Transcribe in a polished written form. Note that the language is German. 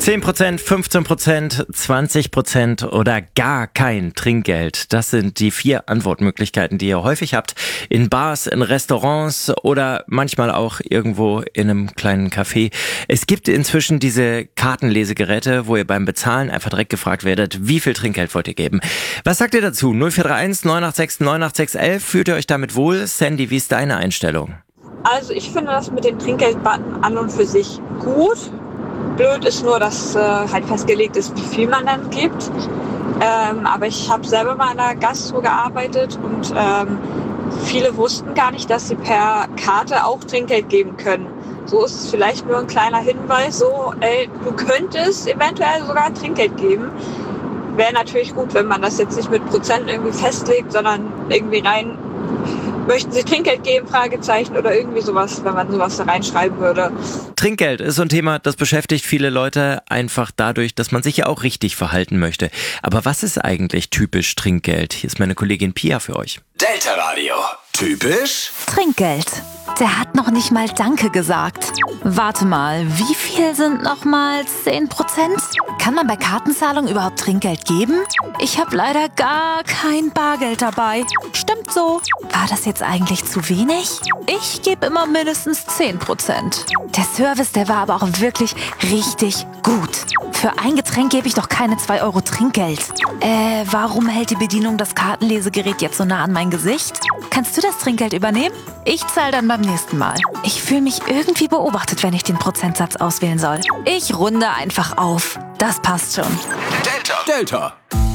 10%, 15%, 20% oder gar kein Trinkgeld. Das sind die 4 Antwortmöglichkeiten, die ihr häufig habt. In Bars, in Restaurants oder manchmal auch irgendwo in einem kleinen Café. Es gibt inzwischen diese Kartenlesegeräte, wo ihr beim Bezahlen einfach direkt gefragt werdet, wie viel Trinkgeld wollt ihr geben? Was sagt ihr dazu? 0431 986 986 11. Fühlt ihr euch damit wohl? Sandy, wie ist deine Einstellung? Also ich finde das mit dem Trinkgeldbutton an und für sich gut. Blöd ist nur, dass halt festgelegt ist, wie viel man dann gibt. Aber ich habe selber mal in der Gastro gearbeitet und viele wussten gar nicht, dass sie per Karte auch Trinkgeld geben können. So ist es vielleicht nur ein kleiner Hinweis, so, du könntest eventuell sogar Trinkgeld geben. Wäre natürlich gut, wenn man das jetzt nicht mit Prozent irgendwie festlegt, sondern irgendwie rein, möchten Sie Trinkgeld geben, Fragezeichen oder irgendwie sowas, wenn man sowas da reinschreiben würde. Trinkgeld ist so ein Thema, das beschäftigt viele Leute einfach dadurch, dass man sich ja auch richtig verhalten möchte. Aber was ist eigentlich typisch Trinkgeld? Hier ist meine Kollegin Pia für euch. Delta Radio. Typisch Trinkgeld. Der hat noch nicht mal Danke gesagt. Warte mal, wie viel sind nochmal 10%? Kann man bei Kartenzahlung überhaupt Trinkgeld geben? Ich habe leider gar kein Bargeld dabei. Stimmt so. War das jetzt eigentlich zu wenig? Ich gebe immer mindestens 10%. Der Service, der war aber auch wirklich richtig gut. Für ein Getränk gebe ich doch keine 2 Euro Trinkgeld. Warum hält die Bedienung das Kartenlesegerät jetzt so nah an mein Gesicht? Kannst du das Trinkgeld übernehmen? Ich zahle dann beim nächsten Mal. Ich fühle mich irgendwie beobachtet, wenn ich den Prozentsatz auswählen soll. Ich runde einfach auf. Das passt schon. Delta.